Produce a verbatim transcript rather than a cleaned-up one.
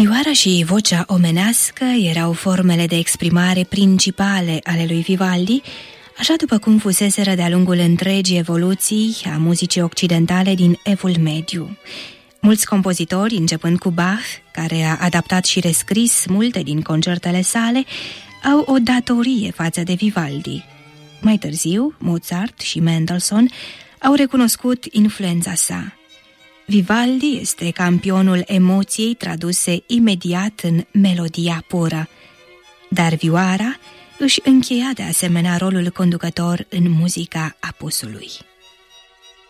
Vioara și vocea omenească erau formele de exprimare principale ale lui Vivaldi, așa după cum fuseseră de-a lungul întregii evoluții a muzicii occidentale din Evul Mediu. Mulți compozitori, începând cu Bach, care a adaptat și rescris multe din concertele sale, au o datorie față de Vivaldi. Mai târziu, Mozart și Mendelssohn au recunoscut influența sa. Vivaldi este campionul emoției traduse imediat în melodia pură, dar vioara își încheia de asemenea rolul conducător în muzica apusului.